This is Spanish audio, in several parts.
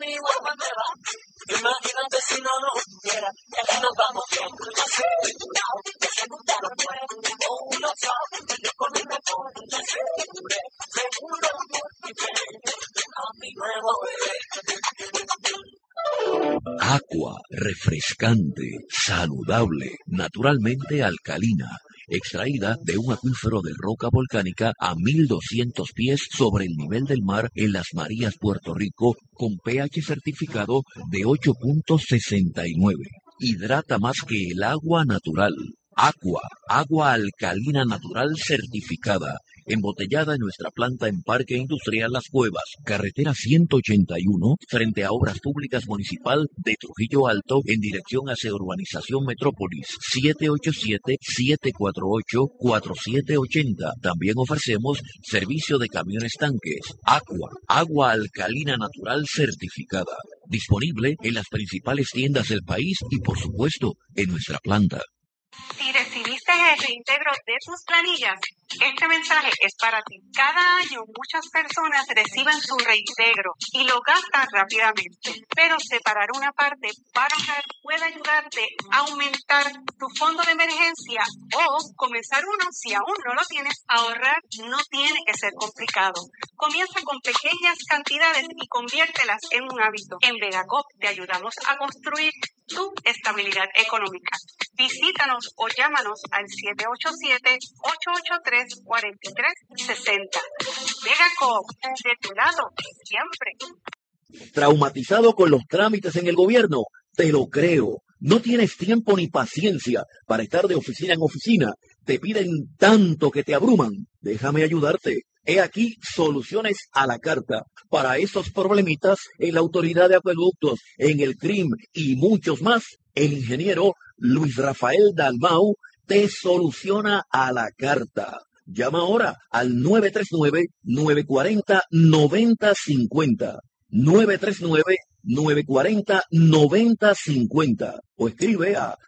Imagínate si no lo hubiera, que aquí nos vamos siempre. Aqua, refrescante, saludable, naturalmente alcalina, extraída de un acuífero de roca volcánica a 1200 pies sobre el nivel del mar en Las Marías, Puerto Rico, con pH certificado de 8.69. Hidrata más que el agua natural. Aqua, agua alcalina natural certificada, embotellada en nuestra planta en Parque Industrial Las Cuevas, carretera 181, frente a Obras Públicas Municipal de Trujillo Alto, en dirección hacia Urbanización Metrópolis, 787-748-4780. También ofrecemos servicio de camiones tanques. Aqua, agua alcalina natural certificada, disponible en las principales tiendas del país y, por supuesto, en nuestra planta. Si recibiste el reintegro de tus planillas, este mensaje es para ti. Cada año muchas personas reciben su reintegro y lo gastan rápidamente, pero separar una parte para ahorrar puede ayudarte a aumentar tu fondo de emergencia o comenzar uno si aún no lo tienes. Ahorrar no tiene que ser complicado. Comienza con pequeñas cantidades y conviértelas en un hábito. En Vegacop te ayudamos a construir tu estabilidad económica. Visítanos o llámanos al 787-883-4360. Vegacop, de tu lado, siempre. ¿Traumatizado con los trámites en el gobierno? Te lo creo. No tienes tiempo ni paciencia para estar de oficina en oficina. Te piden tanto que te abruman. Déjame ayudarte. He aquí soluciones a la carta para esos problemitas en la Autoridad de Acueductos, en el CRIM y muchos más. El ingeniero Luis Rafael Dalmau te soluciona a la carta. Llama ahora al 939-940-9050. 939-940-9050 o escribe a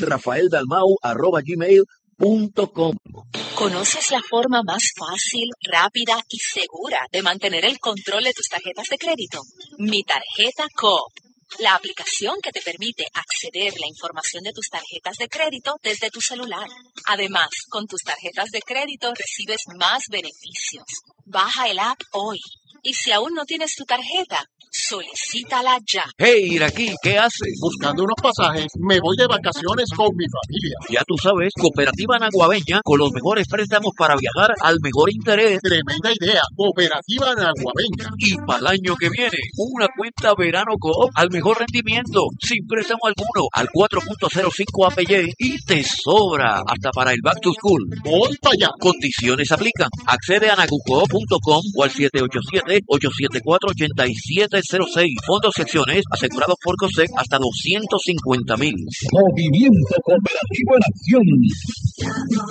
luisrafaeldalmau@gmail.com. ¿Conoces la forma más fácil, rápida y segura de mantener el control de tus tarjetas de crédito? Mi Tarjeta Coop, la aplicación que te permite acceder a la información de tus tarjetas de crédito desde tu celular. Además, con tus tarjetas de crédito recibes más beneficios. Baja el app hoy. Y si aún no tienes tu tarjeta, solicítala ya. Hey, Iraquí, ¿qué haces? Buscando unos pasajes, me voy de vacaciones con mi familia. Ya tú sabes, Cooperativa Naguabeña, con los mejores préstamos para viajar al mejor interés. Tremenda idea, Cooperativa Naguabeña. Y para el año que viene, una cuenta Verano Coop al mejor rendimiento, sin préstamo alguno, al 4.05 APY y te sobra hasta para el Back to School. Voy para allá. Condiciones aplican. Accede a nagucoop.com o al 787-874-8706. Fondos secciones asegurados por COSEC hasta 250,000. Movimiento Cooperativo en Acción.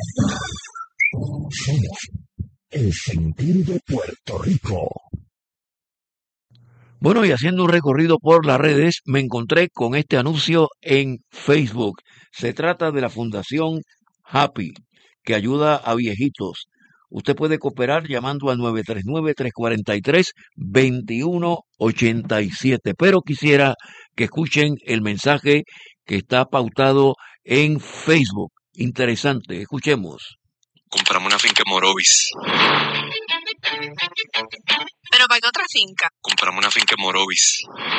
Somos el sentir de Puerto Rico. Bueno, y haciendo un recorrido por las redes, me encontré con este anuncio en Facebook. Se trata de la Fundación Happy, que ayuda a viejitos. Usted puede cooperar llamando al 939-343-2187. Pero quisiera que escuchen el mensaje que está pautado en Facebook. Interesante, escuchemos. Compramos una finca en Morovis. ¿Pero para qué otra finca? Compramos una finca en Morovis.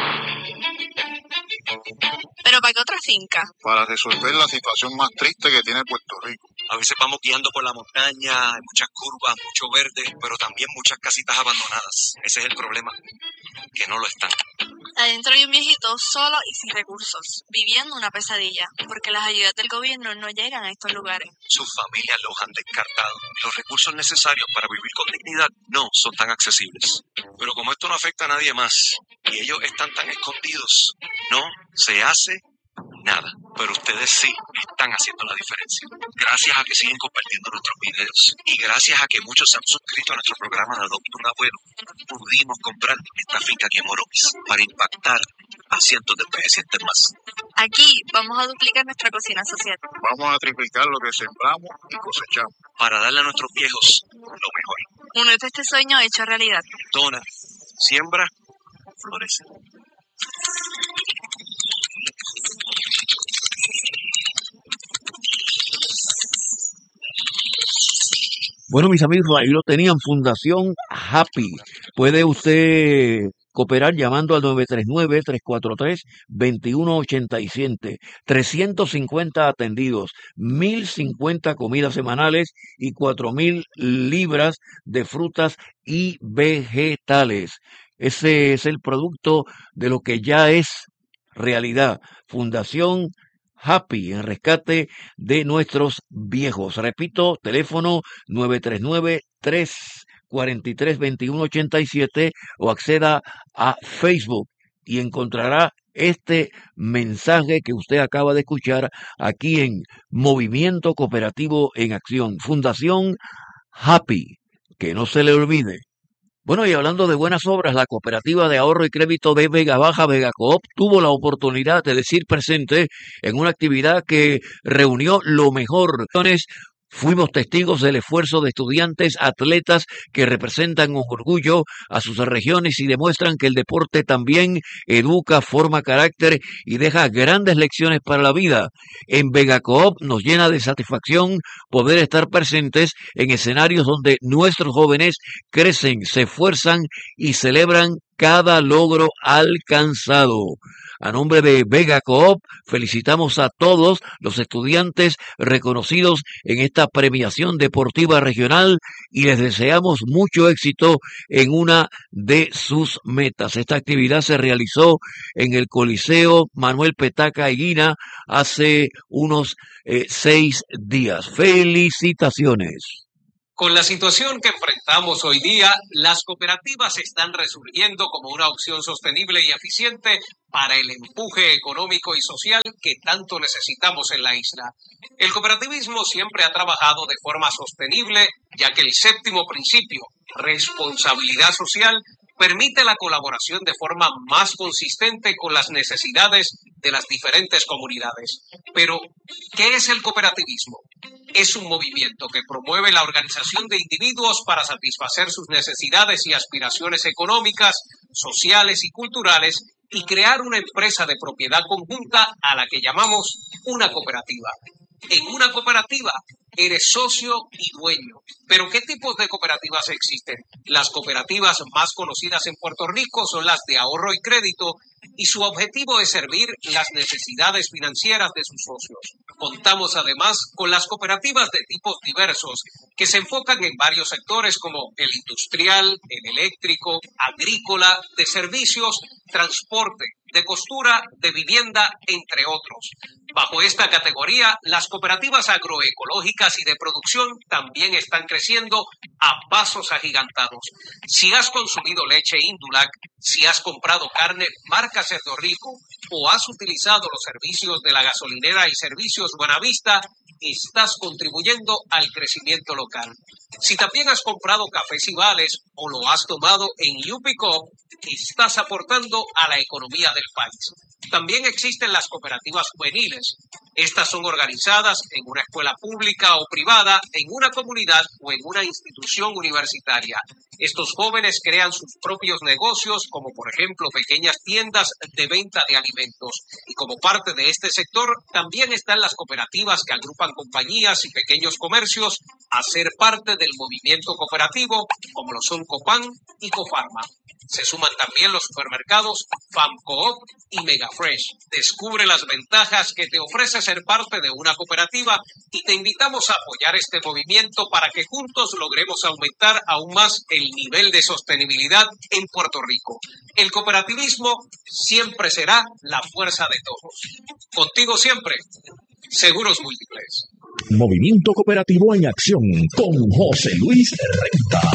¿Pero para qué otra finca? Para resolver la situación más triste que tiene Puerto Rico. A veces vamos guiando por la montaña, hay muchas curvas, mucho verde, pero también muchas casitas abandonadas. Ese es el problema, que no lo están. Adentro hay un viejito solo y sin recursos, viviendo una pesadilla, porque las ayudas del gobierno no llegan a estos lugares. Sus familias los han descartado. Los recursos necesarios para vivir con dignidad no son tan accesibles. Pero como esto no afecta a nadie más, y ellos están tan escondidos, no se hace nada. Pero ustedes sí están haciendo la diferencia. Gracias a que siguen compartiendo nuestros videos y gracias a que muchos se han suscrito a nuestro programa de Adopta un Abuelo, pudimos comprar esta finca aquí en Morovis para impactar a cientos de pacientes más. Aquí vamos a duplicar nuestra cocina social. Vamos a triplicar lo que sembramos y cosechamos. Para darle a nuestros viejos lo mejor. Uno es este sueño hecho realidad. Dona, siembra, florecer. Bueno, mis amigos, ahí lo tenían, Fundación Happy. Puede usted cooperar llamando al 939-343-2187. 350 atendidos, 1.050 comidas semanales y 4.000 libras de frutas y vegetales. Ese es el producto de lo que ya es realidad. Fundación Happy, en rescate de nuestros viejos. Repito, teléfono 939-343-2187 o acceda a Facebook y encontrará este mensaje que usted acaba de escuchar aquí en Movimiento Cooperativo en Acción. Fundación Happy, que no se le olvide. Bueno, y hablando de buenas obras, la Cooperativa de Ahorro y Crédito de Vega Baja, Vega Coop, tuvo la oportunidad de decir presente en una actividad que reunió lo mejor. Fuimos testigos del esfuerzo de estudiantes, atletas que representan con orgullo a sus regiones y demuestran que el deporte también educa, forma carácter y deja grandes lecciones para la vida. En Vega Coop nos llena de satisfacción poder estar presentes en escenarios donde nuestros jóvenes crecen, se esfuerzan y celebran cada logro alcanzado. A nombre de Vega Coop, felicitamos a todos los estudiantes reconocidos en esta premiación deportiva regional y les deseamos mucho éxito en una de sus metas. Esta actividad se realizó en el Coliseo Manuel Petaca Higuina hace unos 6 días. ¡Felicitaciones! Con la situación que enfrentamos hoy día, las cooperativas están resurgiendo como una opción sostenible y eficiente para el empuje económico y social que tanto necesitamos en la isla. El cooperativismo siempre ha trabajado de forma sostenible, ya que el séptimo principio, responsabilidad social, permite la colaboración de forma más consistente con las necesidades de las diferentes comunidades. Pero, ¿qué es el cooperativismo? Es un movimiento que promueve la organización de individuos para satisfacer sus necesidades y aspiraciones económicas, sociales y culturales y crear una empresa de propiedad conjunta a la que llamamos una cooperativa. En una cooperativa eres socio y dueño. ¿Pero qué tipos de cooperativas existen? Las cooperativas más conocidas en Puerto Rico son las de ahorro y crédito y su objetivo es servir las necesidades financieras de sus socios. Contamos además con las cooperativas de tipos diversos que se enfocan en varios sectores como el industrial, el eléctrico, agrícola, de servicios, transporte, de costura, de vivienda, entre otros. Bajo esta categoría, las cooperativas agroecológicas y de producción también están creciendo a pasos agigantados. Si has consumido leche Indulac, si has comprado carne marca Cerdo Rico o has utilizado los servicios de la gasolinera y servicios Buenavista, estás contribuyendo al crecimiento local. Si también has comprado cafés y vales o lo has tomado en Yupicop, estás aportando a la economía del país. También existen las cooperativas juveniles. Estas son organizadas en una escuela pública o privada, en una comunidad o en una institución universitaria. Estos jóvenes crean sus propios negocios, como por ejemplo pequeñas tiendas de venta de alimentos. Y como parte de este sector, también están las cooperativas que agrupan compañías y pequeños comercios a ser parte del movimiento cooperativo, como lo son Copan y Cofarma. Se suman también los supermercados FAMCOOP y Megafresh. Descubre las ventajas que te ofrece ser parte de una cooperativa y te invitamos a apoyar este movimiento para que juntos logremos aumentar aún más el nivel de sostenibilidad en Puerto Rico. El cooperativismo siempre será la fuerza de todos. Contigo siempre, Seguros Múltiples. Movimiento Cooperativo en Acción con José Luis Renta.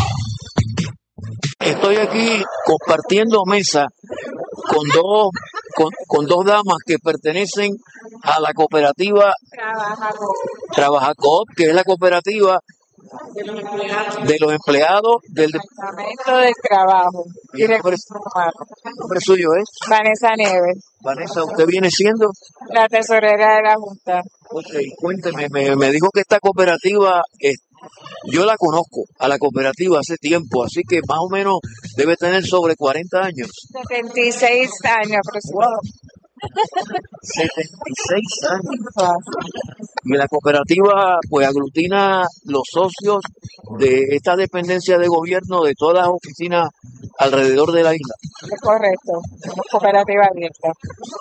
Estoy aquí compartiendo mesa con dos damas que pertenecen a la cooperativa Trabajacoop, que es la cooperativa de los empleados del Departamento del Trabajo y Recursos Humanos. ¿El nombre suyo es? Vanessa Nieves, Vanessa, ¿usted viene siendo? la tesorera de la Junta. Ok, cuénteme, me dijo que esta cooperativa Yo la conozco a la cooperativa hace tiempo, así que más o menos debe tener sobre 40 años. 76 años aproximadamente. 76 años. Y la cooperativa pues aglutina los socios de esta dependencia de gobierno de todas las oficinas alrededor de la isla. Es correcto, somos cooperativa abierta.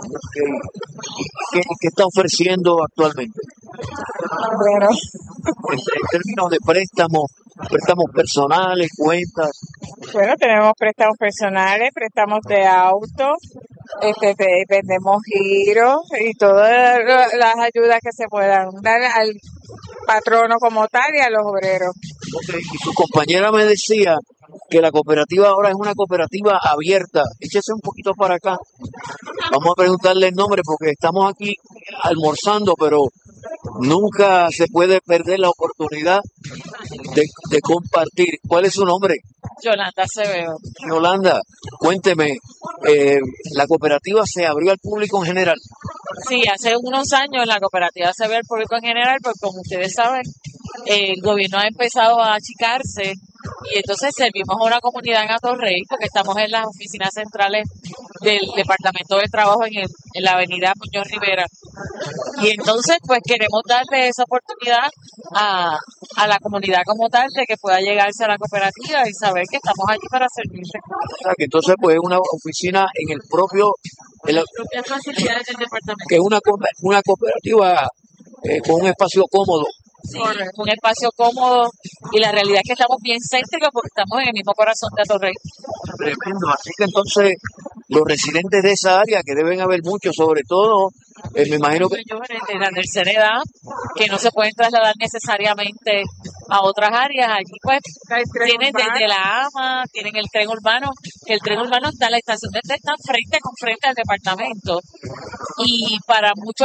¿Qué está ofreciendo actualmente? Bueno, En términos de préstamos personales, cuentas. bueno, tenemos préstamos personales, préstamos de auto, vendemos giros y todas las ayudas que se puedan dar al patrono como tal y a los obreros. Ok, y su compañera me decía que la cooperativa ahora es una cooperativa abierta. Échese un poquito para acá. Vamos a preguntarle el nombre porque estamos aquí almorzando, pero nunca se puede perder la oportunidad de compartir. ¿Cuál es su nombre? Yolanda Acevedo. Yolanda, cuénteme, ¿la cooperativa se abrió al público en general? Sí, hace unos años la cooperativa se ve al público en general, porque como ustedes saben, el gobierno ha empezado a achicarse y entonces servimos a una comunidad en Atorrey, porque estamos en las oficinas centrales del Departamento de Trabajo en la avenida Muñoz Rivera. Y entonces pues queremos darle esa oportunidad a la comunidad como tal de que pueda llegarse a la cooperativa y saber que estamos allí para servirse. O sea, que entonces pues es una oficina en el propio... En las propias facilidades del departamento. Que es una cooperativa con un espacio cómodo. Sí, un espacio cómodo y la realidad es que estamos bien céntricos porque estamos en el mismo corazón de Atorrey. Tremendo. Así que entonces los residentes de esa área, que deben haber muchos, sobre todo, me imagino que... De la tercera edad, que no se pueden trasladar necesariamente a otras áreas. Allí pues tienen desde la AMA, tienen el tren urbano, que el tren urbano está en la estación de tren, está frente al departamento. Y para muchos